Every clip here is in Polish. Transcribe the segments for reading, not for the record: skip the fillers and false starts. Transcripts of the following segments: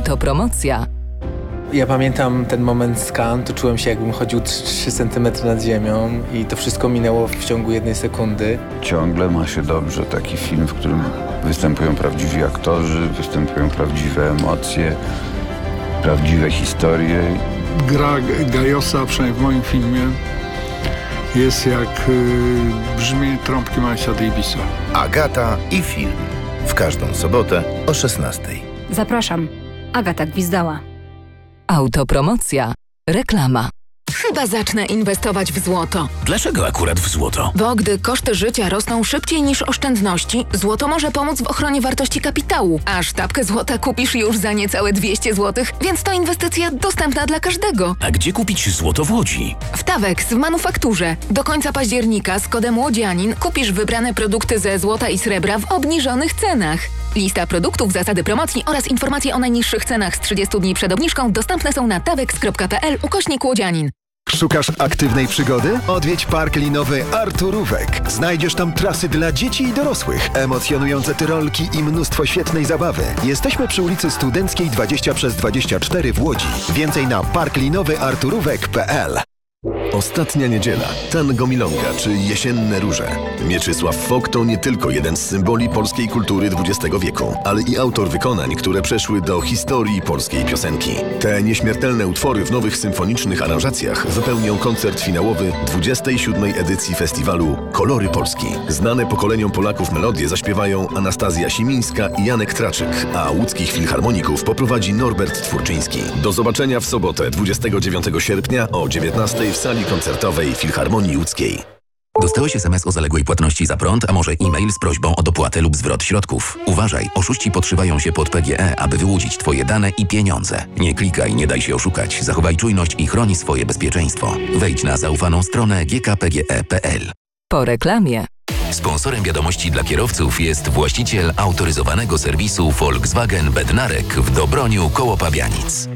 Autopromocja. Ja pamiętam ten moment z Cannes, to czułem się, jakbym chodził 3 cm nad ziemią i to wszystko minęło w ciągu 1 sekundy. Ciągle ma się dobrze taki film, w którym występują prawdziwi aktorzy, występują prawdziwe emocje, prawdziwe historie. Gra Gajosa, przynajmniej w moim filmie, jest jak brzmienie trąbki Milesa Davisa. Agata i film. W każdą sobotę o 16:00. Zapraszam. Agata Gwizdała. Autopromocja. Reklama. Chyba zacznę inwestować w złoto. Dlaczego akurat w złoto? Bo gdy koszty życia rosną szybciej niż oszczędności, złoto może pomóc w ochronie wartości kapitału. A sztabkę złota kupisz już za niecałe 200 zł, więc to inwestycja dostępna dla każdego. A gdzie kupić złoto w Łodzi? W Tawex w manufakturze. Do końca października z kodem Łodzianin kupisz wybrane produkty ze złota i srebra w obniżonych cenach. Lista produktów, zasady promocji oraz informacje o najniższych cenach z 30 dni przed obniżką dostępne są na tawex.pl/Łodzianin. Szukasz aktywnej przygody? Odwiedź park linowy Arturówek. Znajdziesz tam trasy dla dzieci i dorosłych, emocjonujące tyrolki i mnóstwo świetnej zabawy. Jesteśmy przy ulicy Studenckiej 20/24 w Łodzi. Więcej na parklinowyarturówek.pl. Ostatnia niedziela, tango milonga czy jesienne róże. Mieczysław Fok to nie tylko jeden z symboli polskiej kultury XX wieku, ale i autor wykonań, które przeszły do historii polskiej piosenki. Te nieśmiertelne utwory w nowych symfonicznych aranżacjach wypełnią koncert finałowy 27. edycji festiwalu Kolory Polski. Znane pokoleniom Polaków melodie zaśpiewają Anastazja Simińska i Janek Traczyk, a łódzkich filharmoników poprowadzi Norbert Twórczyński. Do zobaczenia w sobotę 29 sierpnia o 19:00 w sali koncertowej Filharmonii Łódzkiej. Dostałeś SMS o zaległej płatności za prąd, a może e-mail z prośbą o dopłatę lub zwrot środków. Uważaj, oszuści podszywają się pod PGE, aby wyłudzić Twoje dane i pieniądze. Nie klikaj, nie daj się oszukać. Zachowaj czujność i chroni swoje bezpieczeństwo. Wejdź na zaufaną stronę gkpge.pl. Po reklamie. Sponsorem wiadomości dla kierowców jest właściciel autoryzowanego serwisu Volkswagen Bednarek w Dobroniu koło Pabianic.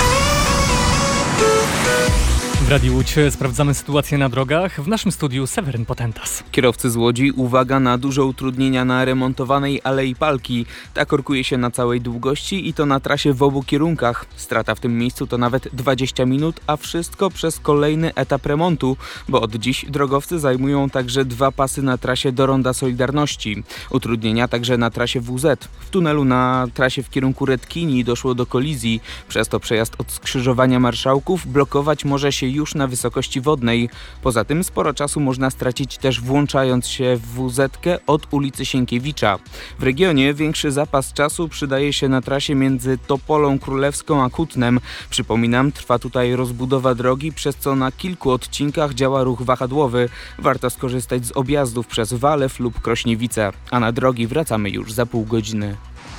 W Radiu Łódź sprawdzamy sytuację na drogach. W naszym studiu Seweryn Potentas. Kierowcy z Łodzi, uwaga na duże utrudnienia na remontowanej Alei Palki. Ta korkuje się na całej długości i to na trasie w obu kierunkach. Strata w tym miejscu to nawet 20 minut, a wszystko przez kolejny etap remontu, bo od dziś drogowcy zajmują także 2 pasy na trasie do Ronda Solidarności. Utrudnienia także na trasie WZ. W tunelu na trasie w kierunku Redkini doszło do kolizji. Przez to przejazd od skrzyżowania Marszałków blokować może się już na wysokości wodnej. Poza tym sporo czasu można stracić też włączając się w WZ-kę od ulicy Sienkiewicza. W regionie większy zapas czasu przydaje się na trasie między Topolą Królewską a Kutnem. Przypominam, trwa tutaj rozbudowa drogi, przez co na kilku odcinkach działa ruch wahadłowy. Warto skorzystać z objazdów przez Walew lub Krośniewice. A na drogi wracamy już za pół godziny.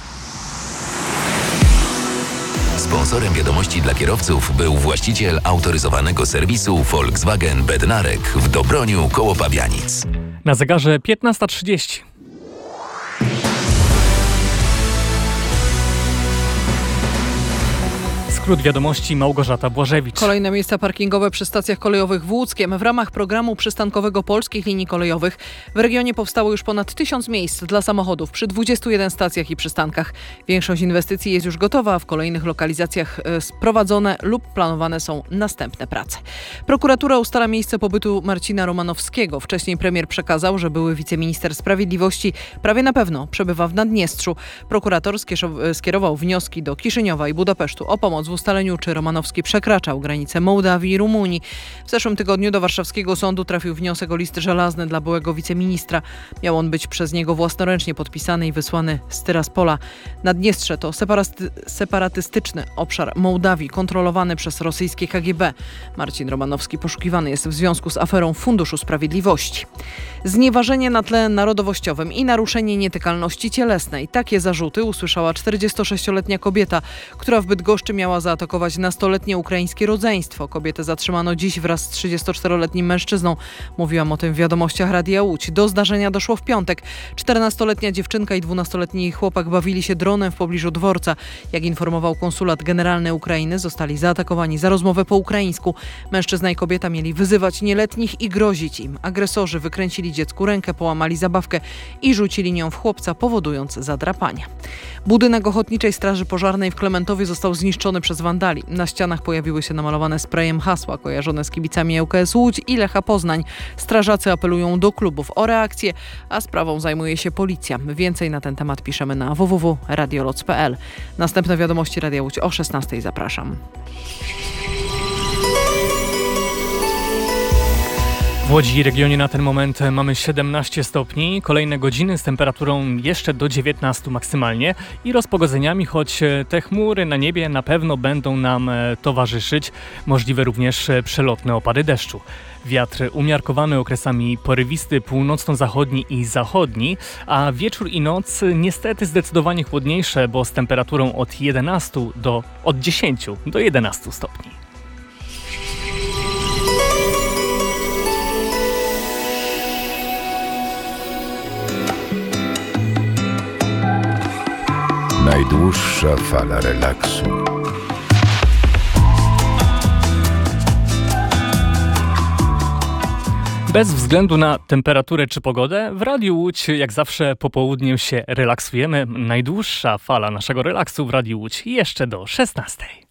Sponsorem wiadomości dla kierowców był właściciel autoryzowanego serwisu Volkswagen Bednarek w Dobroniu koło Pabianic. Na zegarze 15:30. Skrót wiadomości Małgorzata Błażewicz. Kolejne miejsca parkingowe przy stacjach kolejowych w Łódzkiem. W ramach programu przystankowego Polskich Linii Kolejowych w regionie powstało już ponad 1000 miejsc dla samochodów przy 21 stacjach i przystankach. Większość inwestycji jest już gotowa, a w kolejnych lokalizacjach sprowadzone lub planowane są następne prace. Prokuratura ustala miejsce pobytu Marcina Romanowskiego. Wcześniej premier przekazał, że były wiceminister sprawiedliwości prawie na pewno przebywa w Naddniestrzu. Prokurator skierował wnioski do Kiszyniowa i Budapesztu o pomoc w ustaleniu, czy Romanowski przekraczał granice Mołdawii i Rumunii. W zeszłym tygodniu do warszawskiego sądu trafił wniosek o list żelazny dla byłego wiceministra. Miał on być przez niego własnoręcznie podpisany i wysłany z Tyraspola. Naddniestrze to separatystyczny obszar Mołdawii kontrolowany przez rosyjskie KGB. Marcin Romanowski poszukiwany jest w związku z aferą Funduszu Sprawiedliwości. Znieważenie na tle narodowościowym i naruszenie nietykalności cielesnej. Takie zarzuty usłyszała 46-letnia kobieta, która w Bydgoszczy miała zaatakować nastoletnie ukraińskie rodzeństwo. Kobietę zatrzymano dziś wraz z 34-letnim mężczyzną. Mówiłam o tym w wiadomościach Radia Łódź. Do zdarzenia doszło w piątek. 14-letnia dziewczynka i 12-letni chłopak bawili się dronem w pobliżu dworca. Jak informował konsulat generalny Ukrainy, zostali zaatakowani za rozmowę po ukraińsku. Mężczyzna i kobieta mieli wyzywać nieletnich i grozić im. Agresorzy wykręcili dziecku rękę, połamali zabawkę i rzucili nią w chłopca, powodując zadrapanie. Budynek Ochotniczej Straży Pożarnej w Klementowie został zniszczony przez wandali. Na ścianach pojawiły się namalowane sprayem hasła kojarzone z kibicami ŁKS Łódź i Lecha Poznań. Strażacy apelują do klubów o reakcję, a sprawą zajmuje się policja. Więcej na ten temat piszemy na www.radioloc.pl. Następne wiadomości Radia Łódź o 16:00. Zapraszam. W Łodzi i regionie na ten moment mamy 17 stopni, kolejne godziny z temperaturą jeszcze do 19 maksymalnie i rozpogodzeniami, choć te chmury na niebie na pewno będą nam towarzyszyć, możliwe również przelotne opady deszczu. Wiatr umiarkowany, okresami porywisty, północno-zachodni i zachodni, a wieczór i noc niestety zdecydowanie chłodniejsze, bo z temperaturą od 10 do 11 stopni. Najdłuższa fala relaksu. Bez względu na temperaturę czy pogodę, w Radiu Łódź jak zawsze po południu się relaksujemy. Najdłuższa fala naszego relaksu w Radiu Łódź jeszcze do 16:00.